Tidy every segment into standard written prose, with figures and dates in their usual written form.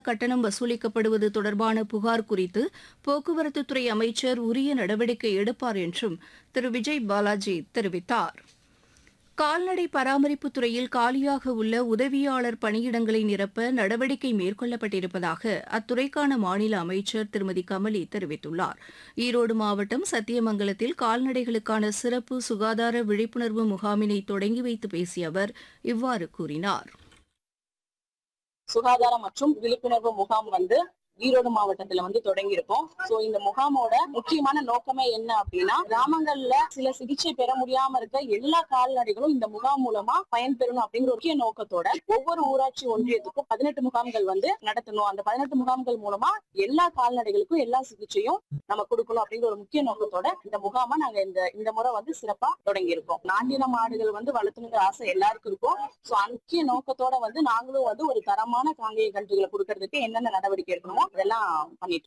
கட்டணம் வசூலிக்கப்படுவது தொடர்பான புகார் குறித்து போக்குவரத்துத்துறை அமைச்சர் உரிய நடவடிக்கை எடுப்பார் என்றும் திரு விஜய் பாலாஜி தெரிவித்தார். கால்நடை பராமரிப்புத் துறையில் காலியாக உள்ள உதவியாளர் பணியிடங்களை நிரப்ப நடவடிக்கை மேற்கொள்ளப்பட்டிருப்பதாக அத்துறைக்கான மாநில அமைச்சர் திருமதி கமலி தெரிவித்துள்ளார். ஈரோடு மாவட்டம் சத்தியமங்கலத்தில் கால்நடைகளுக்கான சிறப்பு சுகாதார விழிப்புணர்வு முகாமினை தொடங்கி வைத்து பேசிய அவர் இவ்வாறு கூறினார். சுகாதாரம் மற்றும் விழிப்புணர்வு முகாம் ஈரோடு மாவட்டத்துல தொடங்கி இருக்கோம். சோ இந்த முகாமோட முக்கியமான நோக்கமே என்ன அப்படின்னா, கிராமங்கள்ல சில சிகிச்சை பெற முடியாம இருக்க எல்லா கால்நடைகளும் இந்த முகாம் மூலமா பயன்பெறணும் அப்படிங்கிற முக்கிய நோக்கத்தோட ஒவ்வொரு ஊராட்சி ஒன்றியத்துக்கும் 18 முகாம்கள் நடத்தணும். அந்த 18 முகாம்கள் மூலமா எல்லா கால்நடைகளுக்கும் எல்லா சிகிச்சையும் நம்ம கொடுக்கணும் அப்படிங்கிற ஒரு முக்கிய நோக்கத்தோட இந்த முகாமை நாங்க இந்த முறை சிறப்பா தொடங்கி இருக்கோம். நாட்டின மாடுகள் வளர்த்தணுங்கிற ஆசை எல்லாருக்கும் இருக்கும். சோ முக்கிய நோக்கத்தோட நாங்களும் ஒரு தரமான காங்கேய கன்றுகளை கொடுக்கறதுக்கு என்னென்ன நடவடிக்கை எடுக்கணுமோ அதெல்லாம் பண்ணிட்டு.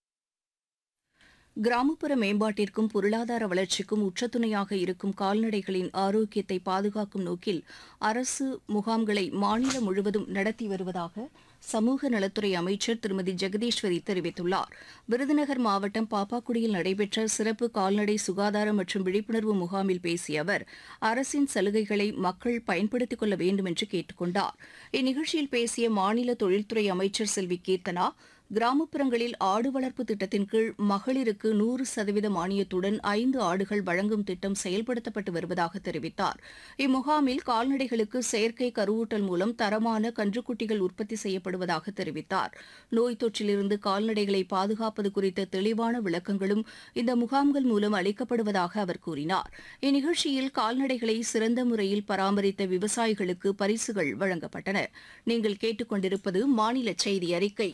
கிராமப்புற மேம்பாட்டிற்கும் பொருளாதார வளர்ச்சிக்கும் உச்சத்துணையாக இருக்கும் கால்நடைகளின் ஆரோக்கியத்தை பாதுகாக்கும் நோக்கில் அரசு முகாம்களை மாநிலம் முழுவதும் நடத்தி வருவதாக சமூக நலத்துறை அமைச்சர் திருமதி ஜெகதீஸ்வரி தெரிவித்துள்ளார். விருதுநகர் மாவட்டம் பாப்பாக்குடியில் நடைபெற்ற சிறப்பு கால்நடை சுகாதாரம் மற்றும் விழிப்புணர்வு முகாமில் பேசிய அவர் அரசின் சலுகைகளை மக்கள் பயன்படுத்திக் கொள்ள வேண்டும் என்று கேட்டுக் கொண்டார். இந்நிகழ்ச்சியில் பேசிய மாநில தொழில்துறை அமைச்சர் செல்வி கீர்த்தனா, கிராமப்புறங்களில் ஆடு வளர்ப்பு திட்டத்தின் கீழ் மகளிருக்கு 100% மானியத்துடன் 5 ஆடுகள் வழங்கும் திட்டம் செயல்படுத்தப்பட்டு வருவதாக தெரிவித்தார். இம்முகாமில் கால்நடைகளுக்கு செயற்கை கருவூட்டல் மூலம் தரமான கன்றுக்குட்டிகள் உற்பத்தி செய்யப்படுவதாக தெரிவித்தார். நோய் தொற்றிலிருந்து கால்நடைகளை பாதுகாப்பது குறித்த தெளிவான விளக்கங்களும் இந்த முகாம்கள் மூலம் அளிக்கப்படுவதாக அவர் கூறினார். இந்நிகழ்ச்சியில் கால்நடைகளை சிறந்த முறையில் பராமரித்த விவசாயிகளுக்கு பரிசுகள் வழங்கப்பட்டன. நீங்கள் கேட்டுக்கொண்டிருப்பது மாநில செய்தி அறிக்கை.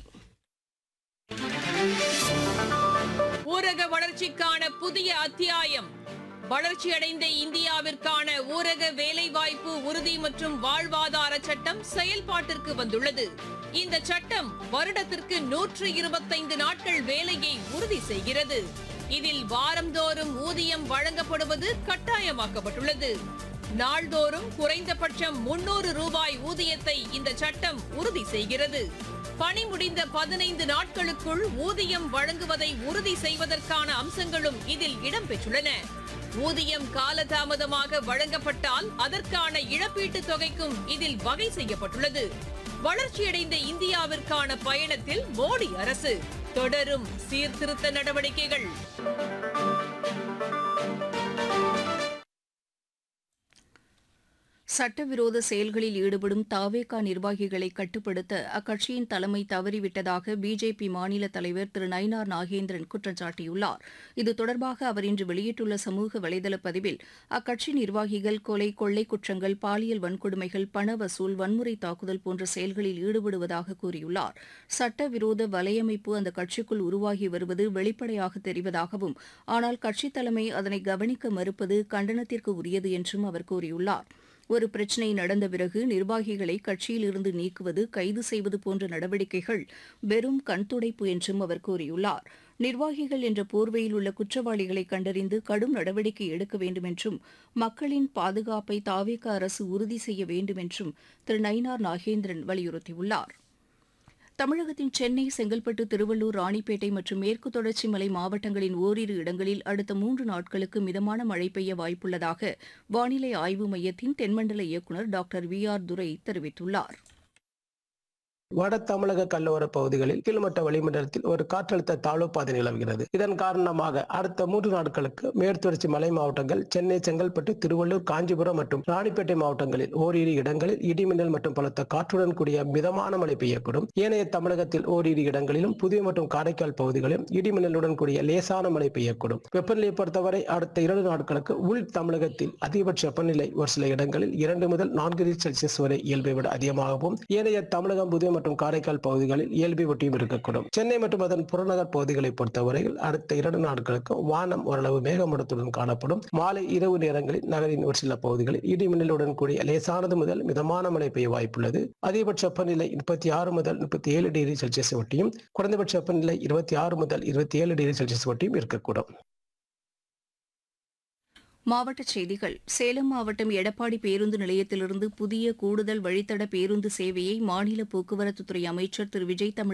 ஊரக வளர்ச்சிக்கான புதிய அத்தியாயம். வளர்ச்சியடைந்த இந்தியாவிற்கான ஊரக வேலைவாய்ப்பு உறுதி மற்றும் வாழ்வாதார சட்டம் செயல்பாட்டிற்கு வந்துள்ளது. இந்த சட்டம் வருடத்திற்கு 125 நாட்கள் வேலையை உறுதி செய்கிறது. இதில் வாரந்தோறும் ஊதியம் வழங்கப்படுவது கட்டாயமாக்கப்பட்டுள்ளது. நாள்தோறும் குறைந்தபட்சம் 300 ரூபாய் ஊதியத்தை இந்த சட்டம் உறுதி செய்கிறது. பணி முடிந்த 15 நாட்களுக்குள் ஊதியம் வழங்குவதை உறுதி செய்வதற்கான அம்சங்களும் இதில் இடம்பெற்றுள்ளன. ஊதியம் காலதாமதமாக வழங்கப்பட்டால் அதற்கான இழப்பீட்டுத் தொகைக்கும் இதில் வகை செய்யப்பட்டுள்ளது. வளர்ச்சியடைந்த இந்தியாவிற்கான பயணத்தில் மோடி அரசு தொடரும் சீர்திருத்த நடவடிக்கைகள். சட்டவிரோத செயல்களில் ஈடுபடும் தாவேகா நிர்வாகிகளை கட்டுப்படுத்த அக்கட்சியின் தலைமை தவறிவிட்டதாக பிஜேபி மாநில தலைவர் திரு நயினார் நாகேந்திரன் குற்றம் சாட்டியுள்ளார். இது தொடர்பாக அவர் இன்று வெளியிட்டுள்ள சமூக வலைதள பதிவில் அக்கட்சி நிர்வாகிகள் கொலை, கொள்ளை குற்றங்கள், பாலியல் வன்கொடுமைகள், பண வசூல், வன்முறை தாக்குதல் போன்ற செயல்களில் ஈடுபடுவதாக கூறியுள்ளார். சட்டவிரோத வலையமைப்பு அந்த கட்சிக்குள் உருவாகி வருவது வெளிப்படையாக தெரிவதாகவும், ஆனால் கட்சித் தலைமை அதனை கவனிக்க மறுப்பது கண்டனத்திற்கு உரியது என்றும் அவர் கூறியுள்ளார். ஒரு பிரச்சினை நடந்த பிறகு நிர்வாகிகளை கட்சியிலிருந்து நீக்குவது, கைது செய்வது போன்ற நடவடிக்கைகள் வெறும் கண்துடைப்பு என்றும் அவர் கூறியுள்ளார். நிர்வாகிகள் என்ற போர்வையில் உள்ள குற்றவாளிகளை கண்டறிந்து கடும் நடவடிக்கை எடுக்க வேண்டும் என்றும், மக்களின் பாதுகாப்பை தாவேகா அரசு உறுதி செய்ய வேண்டும் என்றும் திரு நயினார் நாகேந்திரன் வலியுறுத்தியுள்ளார். தமிழகத்தின் சென்னை, செங்கல்பட்டு, திருவள்ளூர், ராணிப்பேட்டை மற்றும் மேற்கு தொடர்ச்சி மலை மாவட்டங்களின் ஓரிரு இடங்களில் அடுத்த 3 நாட்களுக்கு மிதமான மழை பெய்ய வாய்ப்புள்ளதாக வானிலை ஆய்வு மையத்தின் தென்மண்டல இயக்குநர் டாக்டர் வி.ஆர். துரை தெரிவித்துள்ளார். வட தமிழக கடலோர பகுதிகளில் கீழ்மட்ட வளிமண்டலத்தில் ஒரு காற்றழுத்த தாழ்வு பாதை நிலவுகிறது. இதன் காரணமாக அடுத்த 3 நாட்களுக்கு மேற்குத்தொடர்ச்சி மலை மாவட்டங்கள், சென்னை, செங்கல்பட்டு, திருவள்ளூர், காஞ்சிபுரம் மற்றும் ராணிப்பேட்டை மாவட்டங்களில் ஓரிரு இடங்களில் இடிமின்னல் மற்றும் பலத்த காற்றுடன் கூடிய மிதமான மழை பெய்யக்கூடும். ஏனைய தமிழகத்தில் ஓரிரு இடங்களிலும் புதுவை மற்றும் காரைக்கால் பகுதிகளிலும் இடிமின்னலுடன் கூடிய லேசான மழை பெய்யக்கூடும். வெப்பநிலையை பொறுத்தவரை அடுத்த 2 நாட்களுக்கு உள் தமிழகத்தில் அதிகபட்ச வெப்பநிலை ஒரு சில இடங்களில் 2 முதல் 4 டிகிரி செல்சியஸ் வரை இயல்பை விட அதிகமாகவும், ஏனைய தமிழகம், புதுவை மற்றும் காரைக்கால் பகுதிகளில் இயல்பை ஒட்டியும் இருக்கக்கூடும். சென்னை மற்றும் அதன் புறநகர் பகுதிகளை பொறுத்தவரையில் அடுத்த 2 நாட்களுக்கு வானம் ஓரளவு மேகமூட்டத்துடன் காணப்படும். மாலை இரவு நேரங்களில் நகரின் ஒரு சில பகுதிகளில் இடிமின்னலுடன் கூடிய லேசானது முதல் மிதமான மழை பெய்ய வாய்ப்புள்ளது. அதிகபட்ச வெப்பநிலை 36 முதல் 37 டிகிரி செல்சியஸ் ஒட்டியும், குறைந்தபட்ச வெப்பநிலை 26 முதல் 27 டிகிரி செல்சியஸ் ஒட்டியும் இருக்கக்கூடும். மாவட்டச் செய்திகள் சேலம் மாவட்டம் எடப்பாடி பேருந்து நிலையத்திலிருந்து புதிய கூடுதல் வழித்தட பேருந்து சேவையை மாநில போக்குவரத்துத்துறை அமைச்சர் திரு விஜய் தமிழ்